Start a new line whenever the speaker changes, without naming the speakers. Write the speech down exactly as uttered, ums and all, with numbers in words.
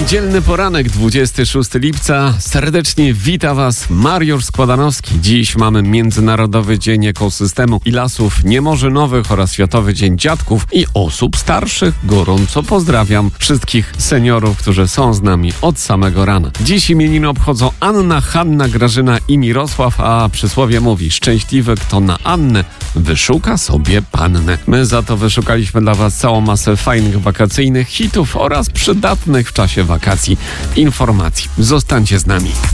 Niedzielny poranek, dwudziestego szóstego lipca. Serdecznie wita Was Mariusz Składanowski. Dziś mamy Międzynarodowy Dzień Ekosystemu i Lasów Niemorzynowych oraz Światowy Dzień Dziadków i Osób Starszych. Gorąco pozdrawiam wszystkich seniorów, którzy są z nami od samego rana. Dziś imieniny obchodzą Anna, Hanna, Grażyna i Mirosław, a przysłowie mówi: szczęśliwy, kto na Annę wyszuka sobie pannę. My za to wyszukaliśmy dla Was całą masę fajnych wakacyjnych hitów oraz przydatnych w czasie wakacji informacji. Zostańcie z nami.